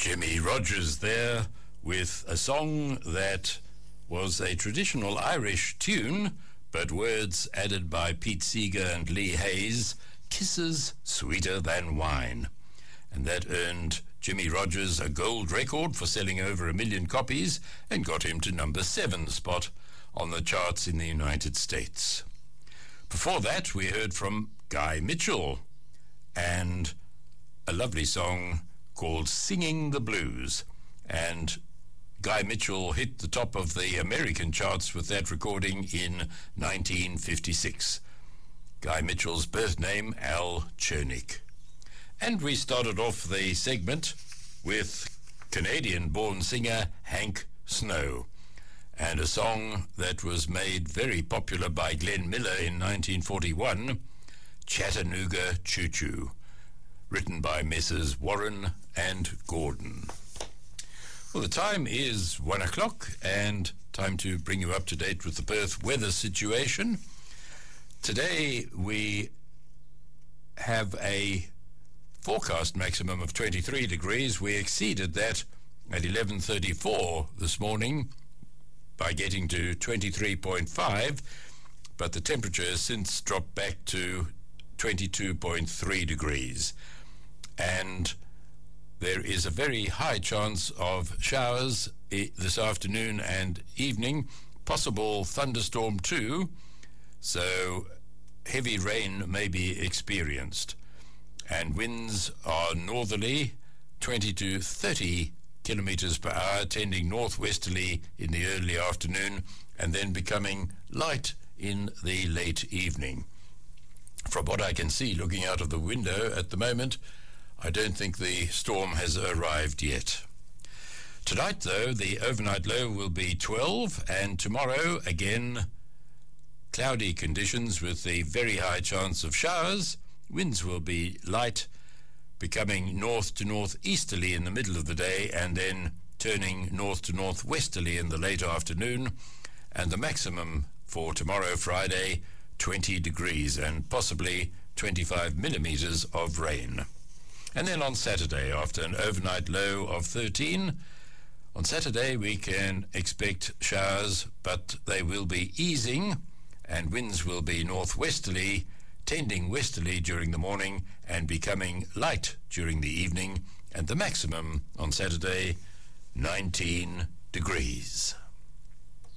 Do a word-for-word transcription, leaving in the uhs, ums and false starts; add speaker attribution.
Speaker 1: Jimmie Rodgers there with a song that was a traditional Irish tune, but words added by Pete Seeger and Lee Hayes, Kisses Sweeter Than Wine. And that earned Jimmie Rodgers a gold record for selling over a million copies and got him to number seven spot on the charts in the United States. Before that, we heard from Guy Mitchell and a lovely song called Singing the Blues. And Guy Mitchell hit the top of the American charts with that recording in nineteen fifty-six. Guy Mitchell's birth name, Al Chernick. And we started off the segment with Canadian-born singer Hank Snow, and a song that was made very popular by Glenn Miller in nineteen forty-one, Chattanooga Choo Choo, written by Messrs. Warren and Gordon. Well, the time is one o'clock, and time to bring you up to date with the Perth weather situation. Today we have a forecast maximum of twenty-three degrees. We exceeded that at eleven thirty-four this morning by getting to twenty-three point five, but the temperature has since dropped back to twenty-two point three degrees. And there is a very high chance of showers this afternoon and evening, possible thunderstorm too, so heavy rain may be experienced. And winds are northerly, twenty to thirty kilometers per hour, tending northwesterly in the early afternoon and then becoming light in the late evening. From what I can see looking out of the window at the moment, I don't think the storm has arrived yet. Tonight, though, the overnight low will be twelve, and tomorrow, again, cloudy conditions with the very high chance of showers. Winds will be light, becoming north to northeasterly in the middle of the day, and then turning north to northwesterly in the late afternoon. And the maximum for tomorrow, Friday, twenty degrees, and possibly twenty-five millimeters of rain. And then on Saturday, after an overnight low of thirteen, on Saturday we can expect showers, but they will be easing, and winds will be northwesterly, tending westerly during the morning and becoming light during the evening, and the maximum on Saturday, nineteen degrees.